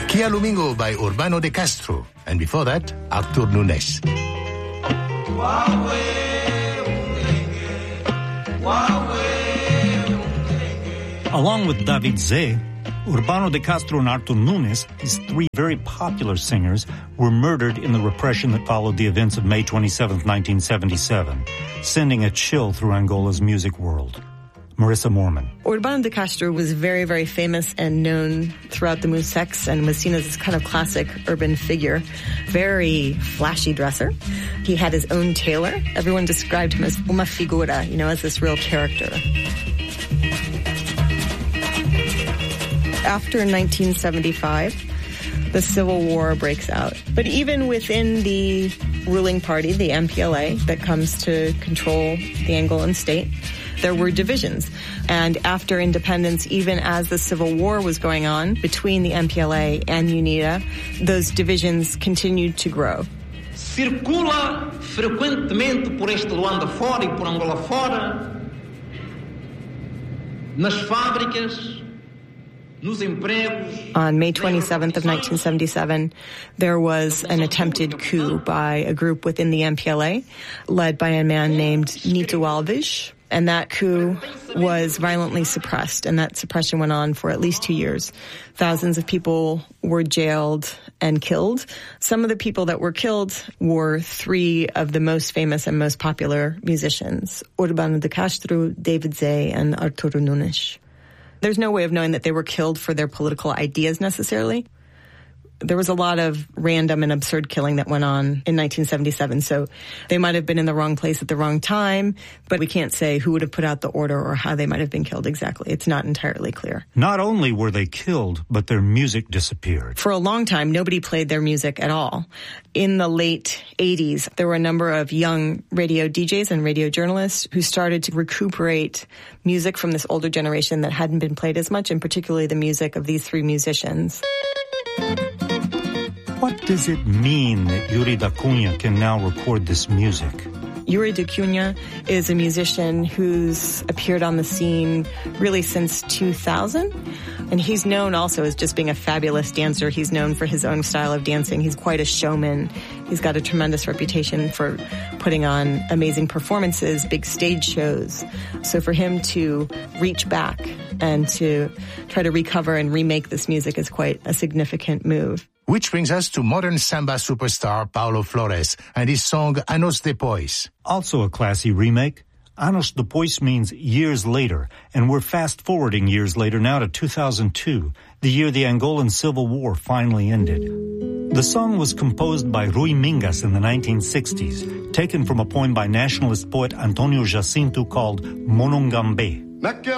Kia Lumingo by Urbano de Castro. And before that, Artur Nunes. Along with David Zé, Urbano de Castro and Artur Nunes, these three very popular singers, were murdered in the repression that followed the events of May 27, 1977, sending a chill through Angola's music world. Marissa Moorman. Urbano de Castro was very, very famous and known throughout the Musex and was seen as this kind of classic urban figure. Very flashy dresser. He had his own tailor. Everyone described him as uma figura, as this real character. After 1975, the Civil War breaks out. But even within the ruling party, the MPLA, that comes to control the Angolan state, there were divisions. And after independence, even as the Civil War was going on between the MPLA and UNITA, those divisions continued to grow. Circula frequentemente por este Luanda fora e por Angola fora, nas fábricas, on May 27th of 1977, there was an attempted coup by a group within the MPLA, led by a man named Nito Alves. And that coup was violently suppressed, and that suppression went on for at least 2 years. Thousands of people were jailed and killed. Some of the people that were killed were three of the most famous and most popular musicians, Urbano de Castro, David Zé, and Artur Nunes. There's no way of knowing that they were killed for their political ideas necessarily. There was a lot of random and absurd killing that went on in 1977, so they might have been in the wrong place at the wrong time, but we can't say who would have put out the order or how they might have been killed exactly. It's not entirely clear. Not only were they killed, but their music disappeared. For a long time, nobody played their music at all. In the late 80s, there were a number of young radio DJs and radio journalists who started to recuperate music from this older generation that hadn't been played as much, and particularly the music of these three musicians. What does it mean that Yuri da Cunha can now record this music? Yuri da Cunha is a musician who's appeared on the scene really since 2000. And he's known also as just being a fabulous dancer. He's known for his own style of dancing. He's quite a showman. He's got a tremendous reputation for putting on amazing performances, big stage shows. So for him to reach back and to try to recover and remake this music is quite a significant move. Which brings us to modern samba superstar Paulo Flores and his song Anos Depois. Also a classy remake. Anos Depois means years later, and we're fast-forwarding years later now to 2002, the year the Angolan Civil War finally ended. The song was composed by Rui Mingas in the 1960s, taken from a poem by nationalist poet Antonio Jacinto called Monongambe.